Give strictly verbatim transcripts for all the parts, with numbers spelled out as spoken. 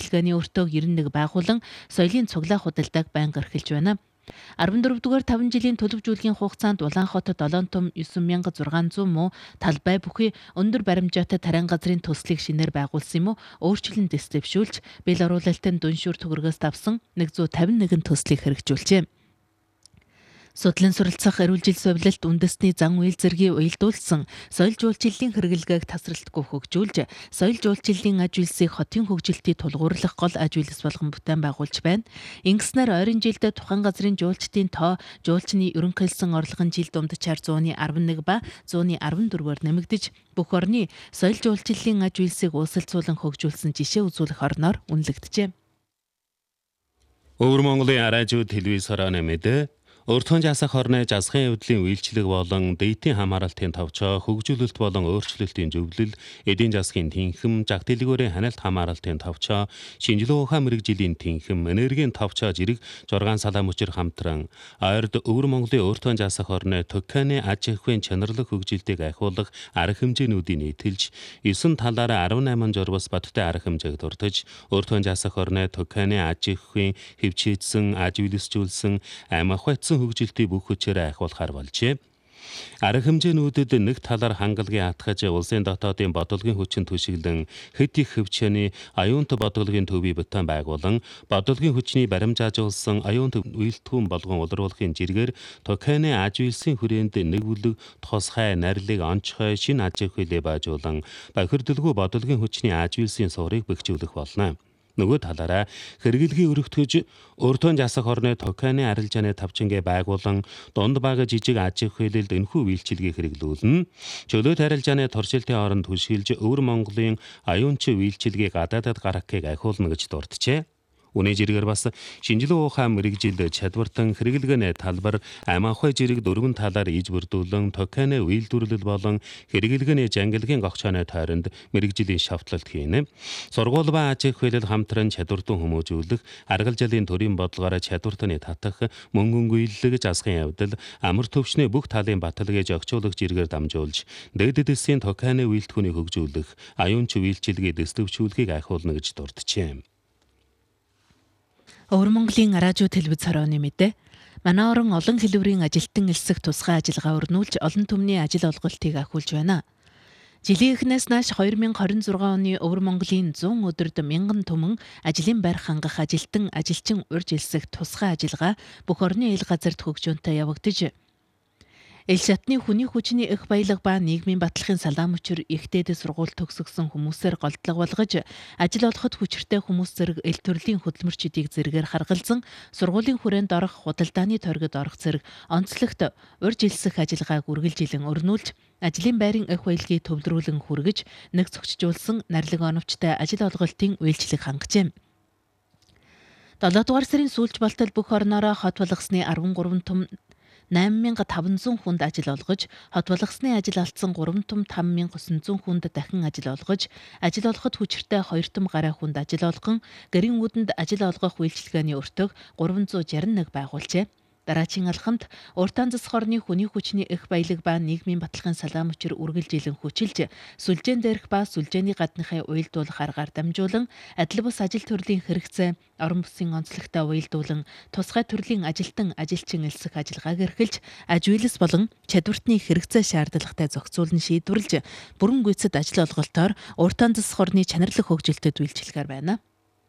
үйлчилгээний өртөөг ninety one байгуулан соёлын цуглаа худалдааг байнга эрхэлж байна. ninety-four дугаар таван жилийн төлөвжүүлгийн хугацаанд Улаанхотод seven том nine thousand six hundred муу талбай бүхий өндөр баримжаатай тариан газрын төслийг шинээр байгуулсан юм уу өөрчлөлт дэвшүүлж бэл оруулалтын дүншүүр төгрөгөөс тавсан one hundred fifty-one төслийг хэрэгжүүлжээ. Судлан суралцах эрүүл жил сувилалт үндэсний зан үйл зэргийг уялдуулсан соёл жуулчлалын хэрэглэгээг тасралтгүй хөгжүүлж, соёл жуулчлалын аж үйлсийг хотын хөгжилтийг тулгуурлах гол аж үйлс болгон бүтээн байгуулж байна. Ингэснээр ойрын жилдээ тухайн газрын жуулчдын тоо жуулчны ерөнхийлсөн орлогын жил дундчаар one eleven ба one fourээр нэмэгдэж, бүх орны соёл жуулчлалын аж үйлсийг уусалцуулан хөгжүүлсэн жишээ үзүүлэх орноор үнэлэгджээ. Өвөр Монголын араажууд телевиз хорооны мэдээ Өртгөн жасах хорны жазхын явдлын үйлчлэг болон дэйтийн хамааралтын товчоо хөгжүүлэлт болон өөрчлөлтийн зөвлөл, эдийн засгийн тэнхим, жаг дэлгүүрийн ханиалт хамааралтын товчоо, шинжилгээ ухаан мэрэгжлийн тэнхим, энергийн товчоо зэрэг жургаан салаа мөчир хамтран ойрд Өвөр Монголын өртгөн жасах хорны Токионы аж ахуйн чанарлаг хөгжилтийг ахиулах арга хэмжээнүүдийг нийтэлж, nine талаараа eighty-eight журвас баттай арга хэмжээг дурдж, өртгөн жасах хорны Токионы аж ахуйн хэвчээдсэн, аж үйлсжүүлсэн, амь ахуйцсан хөгжилтийг бүх хүчээрээ ахиулахар болжээ. Арга хэмжээнүүдэд нэг талаар хангалгийн атгаж улсын дотоодын бодлогын хүчин түшиглэн хэд их хөвчөөний аюунт бодлогын төвийг бүтээн байгуулан бодлогын хүчний баримжаажуулсан аюунт үйлдвэрүүн болгон улруулахын жиргээр Токионы аж үйлсийн хүрээнд нэг бүлэг тусгай нарилыг онцгой шинэ аж ахуйлыг байжуулан бохирдолгүй бодлогын хүчний аж үйлсийн суурийг бэхжүүлэх болно. Нөгөө талаараа хэрэглэгийн өргөтгөж өртгөн жасах хорны Токионы арилжааны тавчингээ байгуулан дунд бага жижиг аж ахуйлд энэхүү үйлчилгээг хэрэглүүлнэ. Чөлөөт арилжааны туршилтын оронд түшиглж Өвөр Монголын аюунч үйлчилгээг гадаадад гаргахыг ахиулна гэж дурджээ. Үүний жиргээр бас шинжилгээ ухаан мэрэгжил чадвартан хэрэглэгээний талбар амь ахуй зэрэг дөрвөн талаар иж бүрдүүлэн Токионы үйлдвэрлэл болон хэрэглэгээний жангалгийн гогчооны тойронд мэрэгжлийн шавтлалт хийнэ. Сургууль ба аж ахуйлал хамтран чадвартан хүмүүжүүлэх, аргалжаалын төрийн бодлогоор чадвартаны татах, мөнгөнгөйлөлг, жазгын явдал, амар төвчний бүх талын баталгааг зохицуулах жиргээр дамжуулж, дэд дэсийн Токионы үйлдвэрийг хөгжүүлэх, аюунч үйлчилгээ дэвшүүлэхийг ахиулна гэж дурджээ. Өвөр Монголын араажуу телевиз хорооны мэдээ. Манай орон олон хэлбэрийн ажилтан элсэх тусгай ажиллагаа өрнүүлж олон түмний ажил олголтыг ахиулж байна. Жилийн эхнээс нааш twenty twenty-six оны Өвөр Монголын one hundred өдөрт one thousand түмэн ажлын байр хангах ажилтан ажилчин урьж элсэх тусгай ажиллагаа бүх орны ил газарт хөгжөөнтэй явагдаж, ил шатны хүний хүчний их баялаг ба нийгмийн батлахын салаа мөчир ихтэйд сургууль төгсгсөн хүмүүсээр голдлого болгож, ажил олоход хүчиртэй хүмүүс зэрэг ил төрлийн хөдөлмөрчдийг зэрэгээр харгалзан, сургуулийн хүрээнд орох, худалдааны торгод орох зэрэг онцлогт урьж элсэх ажиллагааг үргэлжилэн өрнүүлж, ажлын байрын их баялагийг төвлөрүүлэн хүргэж, нэг зохицуулсан нарилга оновчтой ажил олголтын үйлчлэг хангажээ. seven дугаар сарын сүүлч болтол бүх орноороо хот болгосны thirty-three том eight thousand five hundred хүнд ажил олгож, хот болгосны ажил алдсан three том five thousand nine hundred хүнд дахин ажил олгож, ажил олоход хүчиртэй two том гаруй хүнд ажил олгон, гэрийн үүдэнд ажил олгох үйлчилгээний өртөг three hundred sixty-one байгуулжээ. Дараачийн алхамд уртаан засах орны хүний хүчний их баялаг ба нийгмийн баталгын салаа мөчир үргэлжилэн хүчилж, сүлжээн дээрх ба сүлжээний гадныхаа уялдуулах аргаар дамжуулан, адил бус ажил төрлийн хэрэгцээ, орон бүсийн онцлогтой уялдуулан, тусгай төрлийн ажилтан ажилчин элсэх ажиллагааг эрхэлж, аж үйлс болон чадвартны хэрэгцээ шаардлагатай зохицуулан шийдвэрлэж, бүрэн гүйцэд ажил олголтоор уртаан засах орны чанарлах хөгжилтөд үйлчлэгээр байна.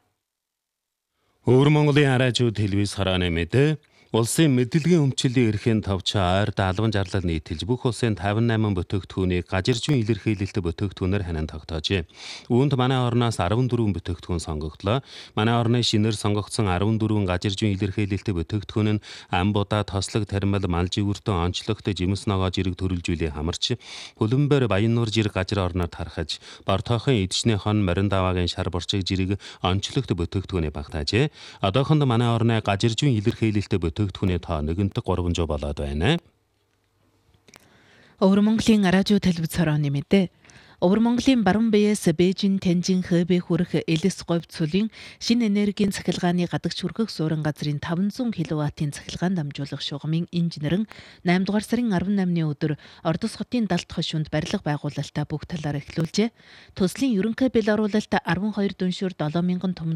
Өвөр Монголын араажууд телевиз хорооны мэдээ. Улсын мэдээллийн өмчлөлийн эрхийн товчоо ойрд албан жарлал нийтэлж бүх улсын fifty-eight бүтээгдэхүүнийг гажиржуун илэрхийлэлт бүтээгдэхүүнээр ханан тогтоожээ. Үүнд манай орноос fourteen бүтээгдэхүүн сонгогдлоо. Манай орны шинээр сонгогдсон fourteen гажиржуун илэрхийлэлт бүтээгдэхүүн нь ам будаа, тослог, тармил, мал живүртэн, онцлогт, жимс ногоо жирэг төрөлжүүлээ хамарч, хөлбөмбөр, Баяннуур жирэг гажир орноор тархаж, Бортойхон, Эдчний хон, Морин даваагийн шар борчиг жирэг онцлогт бүтээгдэхүүнийг багтаажээ. Одоохонд манай орны гажиржуун илэрхийлэлт бүтээгдэхүүний тоо one thousand three hundred болоод байна. Өвөр Монголын араажуу телевиз хорооны мэдээ. Өвөр Монголын баруун биеэс Бээжин, Тянжин, Хэбэ хүрэх Элис говь цулын шинэ энергийн цахилгааны гадагш хүргэх суурин газрын five hundred киловаттын цахилгаан дамжуулах шугамын инженерэн eight дугаар сарын eighty-eight-ны өдөр Ордос хотын далд хошуунд барилга байгуулалтаа бүх талаар эхлүүлжээ. Төслийн ерөнхий бэл оруулалт twelve дүншүүр seven thousand том